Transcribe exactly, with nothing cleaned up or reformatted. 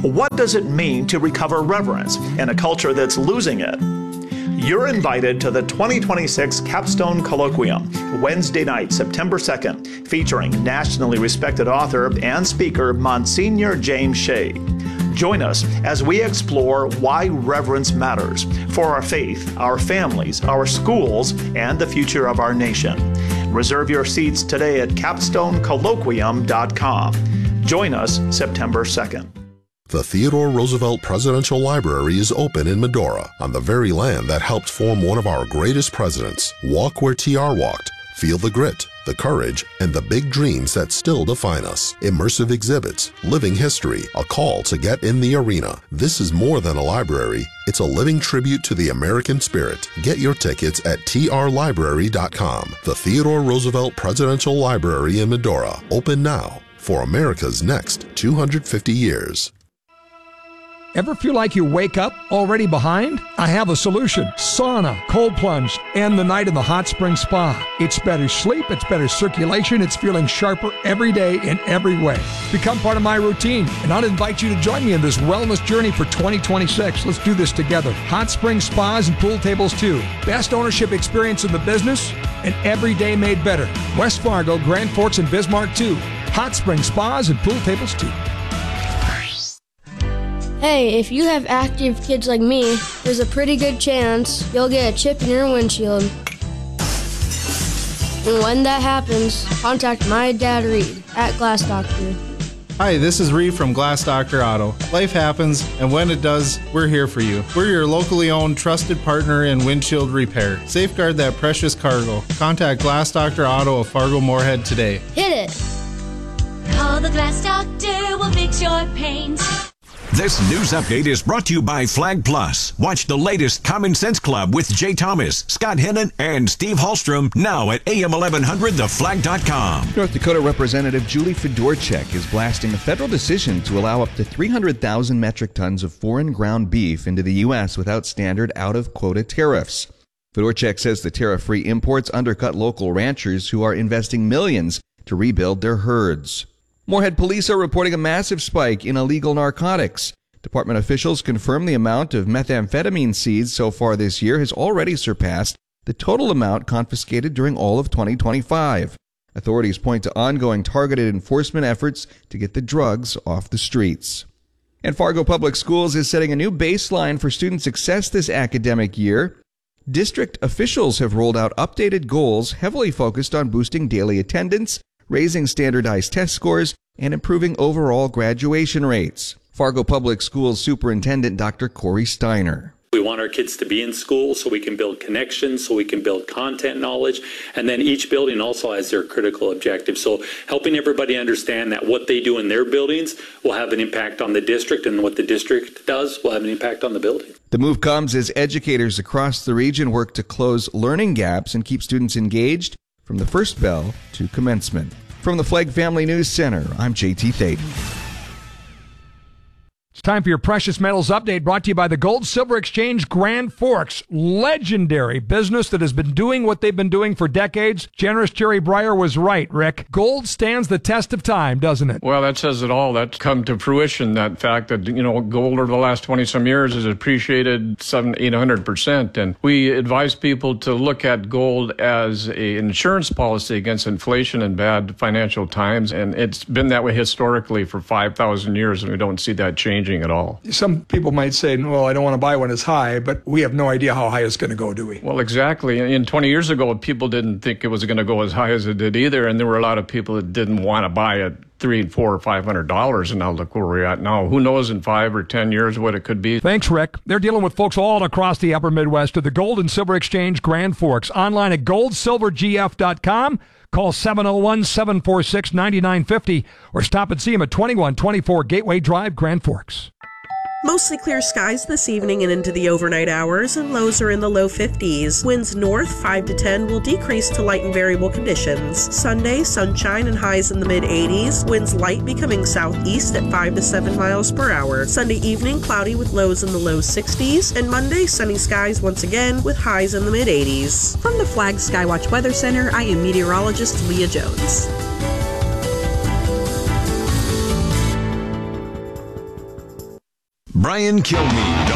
What does it mean to recover reverence in a culture that's losing it? You're invited to the twenty twenty-six Capstone Colloquium, Wednesday night, September second, featuring nationally respected author and speaker Monsignor James Shea. Join us as we explore why reverence matters for our faith, our families, our schools, and the future of our nation. Reserve your seats today at capstone colloquium dot com. Join us September second. The Theodore Roosevelt Presidential Library is open in Medora, on the very land that helped form one of our greatest presidents. Walk where T R walked. Feel the grit, the courage, and the big dreams that still define us. Immersive exhibits, living history, a call to get in the arena. This is more than a library. It's a living tribute to the American spirit. Get your tickets at T R library dot com. The Theodore Roosevelt Presidential Library in Medora. Open now for America's next two hundred fifty years. Ever feel like you wake up already behind? I have a solution. Sauna, cold plunge, and the night in the hot spring spa. It's better sleep, it's better circulation, it's feeling sharper every day in every way. Become part of my routine, and I'll invite you to join me in this wellness journey for twenty twenty-six. Let's do this together. Hot spring spas and pool tables too. Best ownership experience in the business, and every day made better. West Fargo, Grand Forks, and Bismarck too. Hot spring spas and pool tables too. Hey, if you have active kids like me, there's a pretty good chance you'll get a chip in your windshield. And when that happens, contact my dad Reed at Glass Doctor. Hi, this is Reed from Glass Doctor Auto. Life happens, and when it does, we're here for you. We're your locally owned, trusted partner in windshield repair. Safeguard that precious cargo. Contact Glass Doctor Auto of Fargo Moorhead today. Hit it! Call the Glass Doctor, we'll fix your paint. This news update is brought to you by Flag Plus. Watch the latest Common Sense Club with Jay Thomas, Scott Hennon, and Steve Hallstrom now at A M eleven hundred the flag dot com. North Dakota Representative Julie Fedorchak is blasting a federal decision to allow up to three hundred thousand metric tons of foreign ground beef into the U S without standard out-of-quota tariffs. Fedorchak says the tariff-free imports undercut local ranchers who are investing millions to rebuild their herds. Moorhead police are reporting a massive spike in illegal narcotics. Department officials confirm the amount of methamphetamine seized so far this year has already surpassed the total amount confiscated during all of twenty twenty-five. Authorities point to ongoing targeted enforcement efforts to get the drugs off the streets. And Fargo Public Schools is setting a new baseline for student success this academic year. District officials have rolled out updated goals heavily focused on boosting daily attendance, raising standardized test scores, and improving overall graduation rates. Fargo Public Schools Superintendent Doctor Corey Steiner. We want our kids to be in school so we can build connections, so we can build content knowledge, and then each building also has their critical objectives. So helping everybody understand that what they do in their buildings will have an impact on the district, and what the district does will have an impact on the building. The move comes as educators across the region work to close learning gaps and keep students engaged from the first bell to commencement. From the Flegg Family News Center, I'm J T Thaden. It's time for your Precious Metals Update, brought to you by the Gold Silver Exchange Grand Forks. Legendary business that has been doing what they've been doing for decades. Generous Jerry Breyer was right, Rick. Gold stands the test of time, doesn't it? Well, that says it all. That's come to fruition, that fact that, you know, gold over the last twenty-some years has appreciated seven, eight hundred percent. And we advise people to look at gold as an insurance policy against inflation and bad financial times. And it's been that way historically for five thousand years, and we don't see that change at all. Some people might say, well, I don't want to buy when it's high, but we have no idea how high it's going to go, do we? Well, exactly. And twenty years ago, people didn't think it was going to go as high as it did either. And there were a lot of people that didn't want to buy it three and four or five hundred dollars. And now look where we're at now. Who knows in five or ten years what it could be. Thanks, Rick. They're dealing with folks all across the upper Midwest at the Gold and Silver Exchange Grand Forks. Online at gold silver g f dot com. Call seven oh one, seven four six, nine nine five oh or stop and see them at twenty-one twenty-four Gateway Drive, Grand Forks. Mostly clear skies this evening and into the overnight hours, and lows are in the low fifties. Winds north five to ten will decrease to light and variable conditions. Sunday, sunshine and highs in the mid eighties. Winds light becoming southeast at five to seven miles per hour. Sunday evening, cloudy with lows in the low sixties. And Monday, sunny skies once again with highs in the mid eighties. From the Flag Skywatch Weather Center, I am meteorologist Leah Jones. Brian Kilmeade